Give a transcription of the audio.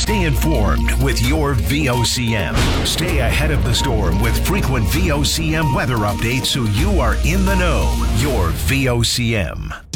Stay informed with your VOCM. Stay ahead of the storm with frequent VOCM weather updates so you are in the know. Your VOCM.